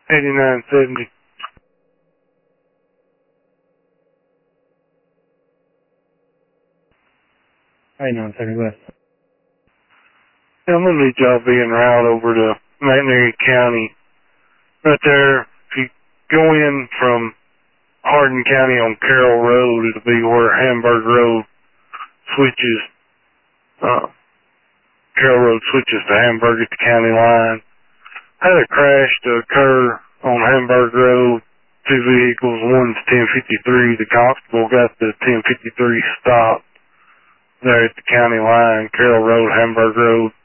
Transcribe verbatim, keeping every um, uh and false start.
eighty-nine seventy. eighty-nine seventy West. Yeah, I'm gonna need y'all being route over to McNairy County. Right there, if you go in from Hardin County on Carroll Road, it'll be where Hamburg Road switches, uh, Carroll Road switches to Hamburg at the county line. Had a crash to occur on Hamburg Road. Two vehicles, one's ten fifty-three. The constable got the ten fifty-three stopped there at the county line, Carroll Road, Hamburg Road.